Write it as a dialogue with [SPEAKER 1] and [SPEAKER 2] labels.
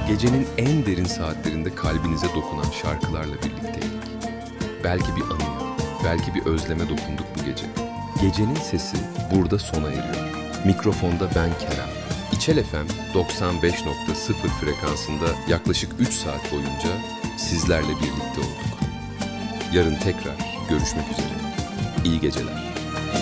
[SPEAKER 1] Gecenin en derin saatlerinde kalbinize dokunan şarkılarla birlikteydik. Belki bir anıya, belki bir özleme dokunduk bu gece. Gecenin sesi burada sona eriyor. Mikrofonda ben Kerem. İçel FM 95.0 frekansında yaklaşık 3 saat boyunca sizlerle birlikte olduk. Yarın tekrar görüşmek üzere. İyi geceler.